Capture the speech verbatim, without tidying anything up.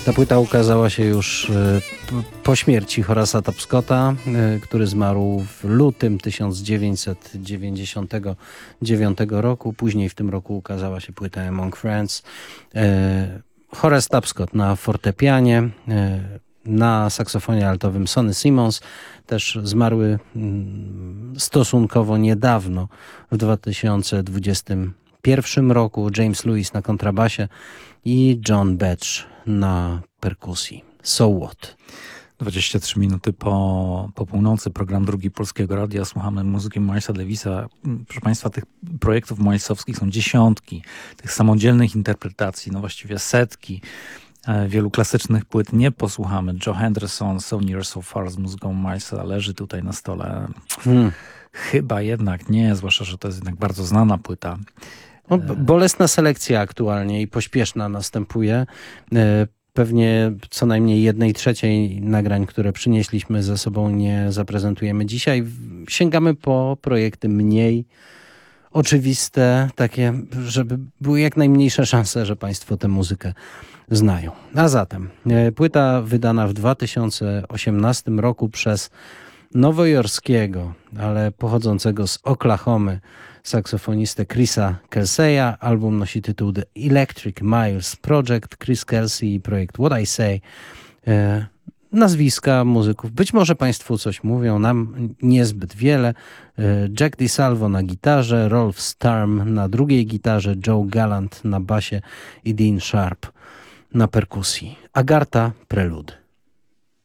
Ta płyta ukazała się już po śmierci Horace'a Tapscotta, który zmarł w lutym tysiąc dziewięćset dziewięćdziesiątego dziewiątego roku. Później w tym roku ukazała się płyta Among Friends. Horace Tapscott na fortepianie, na saksofonie altowym Sonny Simmons, też zmarły stosunkowo niedawno, w dwa tysiące dwudziestym pierwszym roku, James Lewis na kontrabasie i John Batch na perkusji. So what? dwadzieścia trzy minuty po, po północy, program drugi Polskiego Radia. Słuchamy muzyki Milesa Davisa. Proszę Państwa, tych projektów milesowskich są dziesiątki, tych samodzielnych interpretacji, no właściwie setki. Wielu klasycznych płyt nie posłuchamy. Joe Henderson, So Near So Far z muzyką Milesa leży tutaj na stole. Hmm. Chyba jednak nie, zwłaszcza, że to jest jednak bardzo znana płyta. No, bolesna selekcja aktualnie i pośpieszna następuje. Pewnie co najmniej jednej trzeciej nagrań, które przynieśliśmy ze sobą, nie zaprezentujemy dzisiaj. Sięgamy po projekty mniej oczywiste, takie, żeby były jak najmniejsze szanse, że Państwo tę muzykę znają. A zatem płyta wydana w dwa tysiące osiemnastym roku przez nowojorskiego, ale pochodzącego z Oklahomy saksofonistę Chrisa Kelseya. Album nosi tytuł The Electric Miles Project. Chris Kelsey i projekt What I Say. E, nazwiska muzyków być może Państwu coś mówią, nam niezbyt wiele. E, Jack DiSalvo na gitarze, Rolf Starm na drugiej gitarze, Joe Gallant na basie i Dean Sharp na perkusji. Agartha, preludy.